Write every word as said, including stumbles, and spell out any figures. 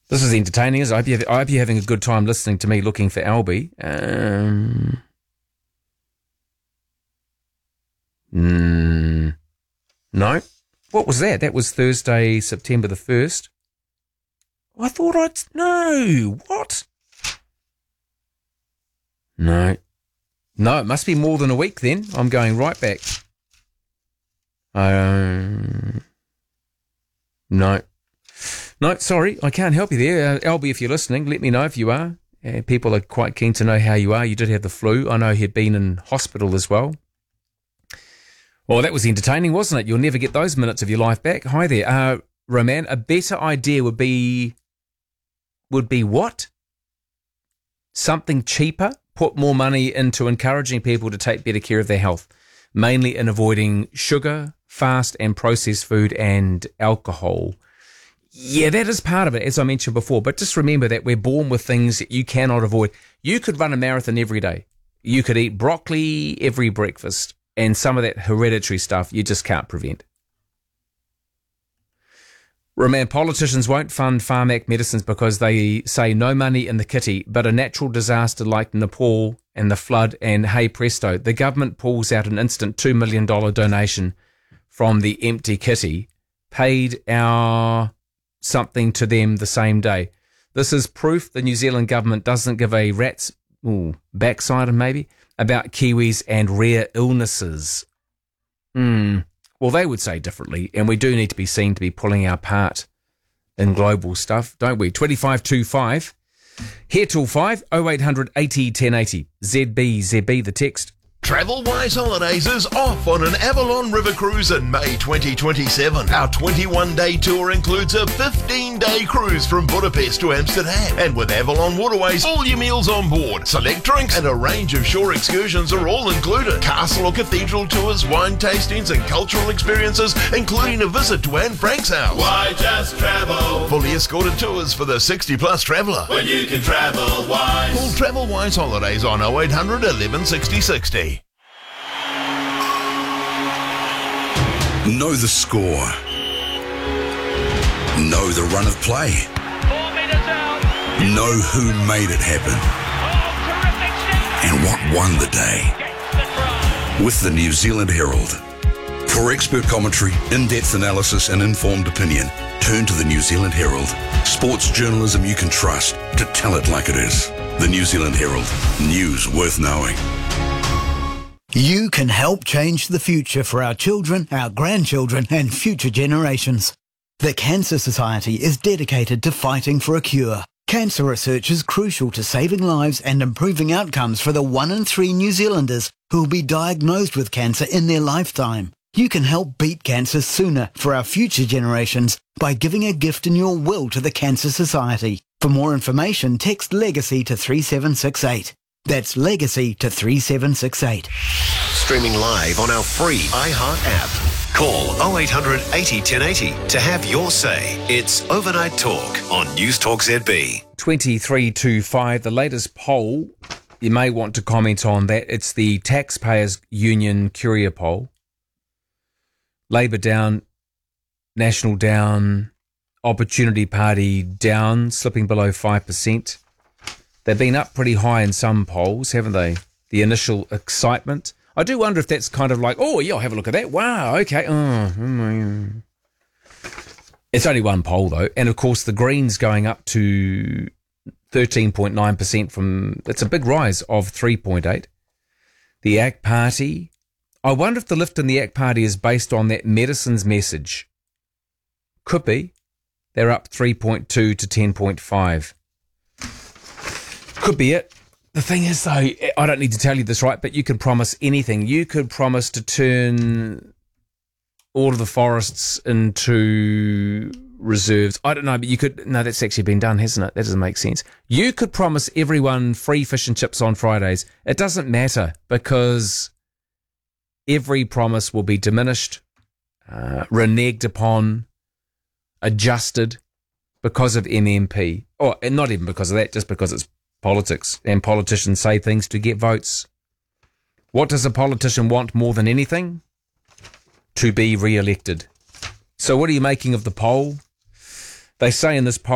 This is entertaining, is it? I hope, you have, I hope you're having a good time listening to me looking for Albie. Um, mm, no. What was that? That was Thursday, September the first. I thought I'd... No. What? No. No, it must be more than a week then. I'm going right back. Um, no. No, sorry, I can't help you there. Uh, Albie, if you're listening, let me know if you are. Uh, people are quite keen to know how you are. You did have the flu. I know he'd been in hospital as well. Well, that was entertaining, wasn't it? You'll never get those minutes of your life back. Hi there. Uh, Roman, a better idea would be... Would be what? Something cheaper? Put more money into encouraging people to take better care of their health, mainly in avoiding sugar, fast and processed food and alcohol. Yeah, that is part of it, as I mentioned before. But just remember that we're born with things that you cannot avoid. You could run a marathon every day. You could eat broccoli every breakfast. And some of that hereditary stuff you just can't prevent. Roman, politicians won't fund Pharmac medicines because they say no money in the kitty, but a natural disaster like Nepal and the flood and hey presto, the government pulls out an instant two million dollars donation from the empty kitty, paid our something to them the same day. This is proof the New Zealand government doesn't give a rat's ooh, backside maybe about Kiwis and rare illnesses. Hmm. Well, they would say differently, and we do need to be seen to be pulling our part in global stuff, don't we? twenty-five twenty-five. Here till five, oh eight hundred eighty ten eighty. Z B, Z B, the text. Travel-Wise Holidays is off on an Avalon River cruise in May twenty twenty-seven. Our twenty-one day tour includes a fifteen day cruise from Budapest to Amsterdam. And with Avalon Waterways, all your meals on board, select drinks and a range of shore excursions are all included. Castle or cathedral tours, wine tastings and cultural experiences, including a visit to Anne Frank's house. Why just travel? Fully escorted tours for the sixty plus traveller. When you can travel wise. Call Travel-Wise Holidays on oh eight hundred eleven sixty sixty. Know the score. Know the run of play. Four metres out. Know who made it happen. Oh, terrific. And what won the day. Gets the try. With the New Zealand Herald. For expert commentary, in-depth analysis and informed opinion, turn to the New Zealand Herald. Sports journalism you can trust to tell it like it is. The New Zealand Herald. News worth knowing. You can help change the future for our children, our grandchildren and future generations. The Cancer Society is dedicated to fighting for a cure. Cancer research is crucial to saving lives and improving outcomes for the one in three New Zealanders who will be diagnosed with cancer in their lifetime. You can help beat cancer sooner for our future generations by giving a gift in your will to the Cancer Society. For more information, text LEGACY to three seven six eight. That's Legacy to three seven six eight. Streaming live on our free iHeart app. Call oh eight hundred eighty ten eighty to have your say. It's Overnight Talk on News Talk Z B. twenty-three twenty-five, the latest poll, you may want to comment on that. It's the Taxpayers Union Curia poll. Labour down, National down, Opportunity Party down, slipping below five percent. They've been up pretty high in some polls, haven't they? The initial excitement. I do wonder if that's kind of like, oh, yeah, I'll have a look at that. Wow, okay. Oh, mm. It's only one poll, though. And, of course, the Greens going up to thirteen point nine percent from, that's a big rise of three point eight. The A C T Party, I wonder if the lift in the A C T Party is based on that medicines message. Could be. They're up three point two to ten point five. Could be it. The thing is, though, I don't need to tell you this, right? But you could promise anything. You could promise to turn all of the forests into reserves. I don't know, but you could... No, that's actually been done, hasn't it? That doesn't make sense. You could promise everyone free fish and chips on Fridays. It doesn't matter because every promise will be diminished, uh, reneged upon, adjusted because of M M P. Or and not even because of that, just because it's politics, and politicians say things to get votes. What does a politician want more than anything? To be re-elected. So what are you making of the poll? They say in this poll